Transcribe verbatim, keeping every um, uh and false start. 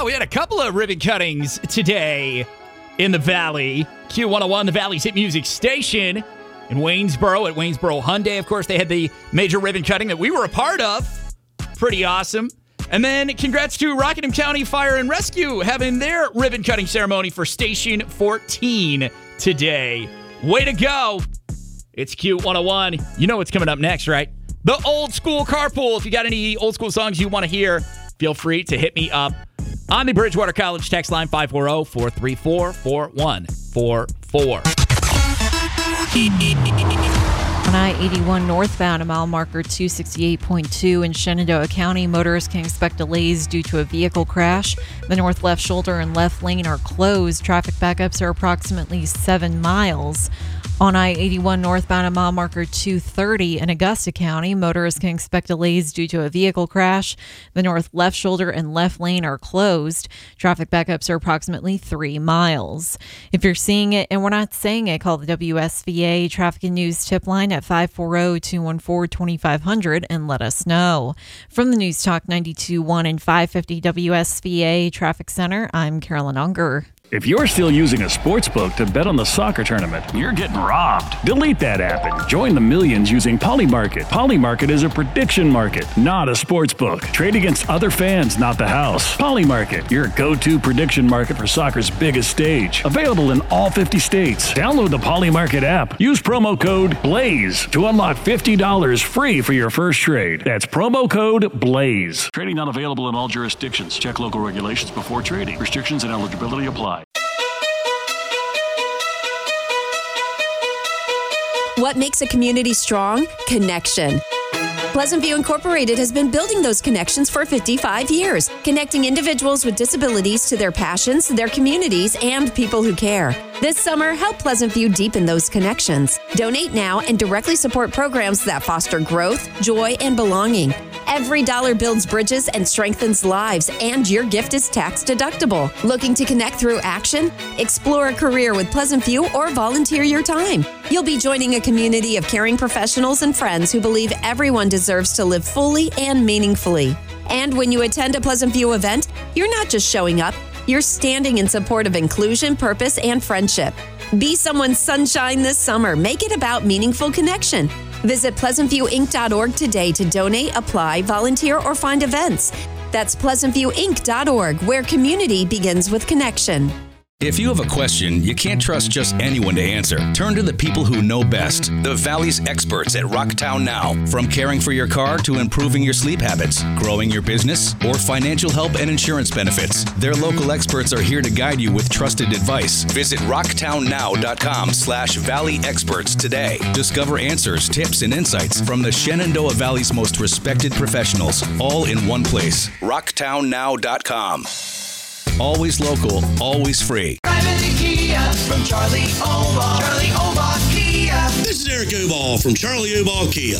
Yeah, we had a couple of ribbon cuttings today in the Valley. Q one oh one, the Valley's hit music station in Waynesboro at Waynesboro Hyundai. Of course, they had the major ribbon cutting that we were a part of. Pretty awesome. And then congrats to Rockingham County Fire and Rescue having their ribbon cutting ceremony for Station fourteen today. Way to go. It's Q one oh one. You know what's coming up next, right? The Old School Carpool. If you got any old school songs you want to hear, feel free to hit me up on the Bridgewater College text line five four zero, four three four, four one four four. On I eighty-one northbound, a mile marker two sixty-eight point two in Shenandoah County, motorists can expect delays due to a vehicle crash. The north left shoulder and left lane are closed. Traffic backups are approximately seven miles. On I eighty-one northbound, a mile marker two thirty in Augusta County, motorists can expect delays due to a vehicle crash. The north left shoulder and left lane are closed. Traffic backups are approximately three miles. If you're seeing it and we're not saying it, call the W S V A Traffic and News tip line at five four zero, two one four, two five zero zero and let us know. From the News Talk ninety-two point one and five fifty W S V A Traffic Center, I'm Carolyn Unger. If you're still using a sports book to bet on the soccer tournament, you're getting robbed. Delete that app and join the millions using Polymarket. Polymarket is a prediction market, not a sports book. Trade against other fans, not the house. Polymarket, your go-to prediction market for soccer's biggest stage. Available in all fifty states. Download the Polymarket app. Use promo code BLAZE to unlock fifty dollars free for your first trade. That's promo code BLAZE. Trading not available in all jurisdictions. Check local regulations before trading. Restrictions and eligibility apply. What makes a community strong? Connection. Pleasant View Incorporated has been building those connections for fifty-five years, connecting individuals with disabilities to their passions, their communities, and people who care. This summer, help Pleasant View deepen those connections. Donate now and directly support programs that foster growth, joy, and belonging. Every dollar builds bridges and strengthens lives, and your gift is tax deductible. Looking to connect through action? Explore a career with Pleasant View or volunteer your time. You'll be joining a community of caring professionals and friends who believe everyone deserves to live fully and meaningfully. And when you attend a Pleasant View event, you're not just showing up, you're standing in support of inclusion, purpose, and friendship. Be someone's sunshine this summer. Make it about meaningful connection. Visit pleasant view inc dot org today to donate, apply, volunteer, or find events. That's pleasant view inc dot org, where community begins with connection. If you have a question, you can't trust just anyone to answer. Turn to the people who know best. The Valley's experts at Rocktown Now. From caring for your car to improving your sleep habits, growing your business, or financial help and insurance benefits. Their local experts are here to guide you with trusted advice. Visit rocktown now dot com slash valley experts today. Discover answers, tips, and insights from the Shenandoah Valley's most respected professionals, all in one place. rocktown now dot com. Always local, always free. Private Kia from Charlie Oval. Charlie Oval Kia. This is Eric Oval from Charlie Oval Kia.